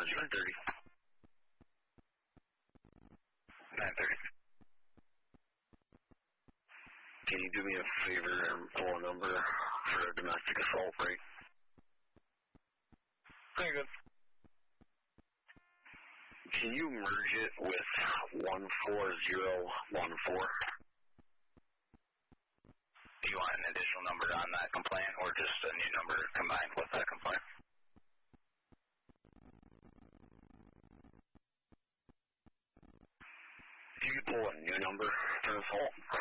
930. 930. Can you do me a favor and pull a number for a domestic assault rate? Very good. Can you merge it with 14014? Do you want an additional number on that complaint or just a new number combined with that complaint? Can you pull a new number for assault?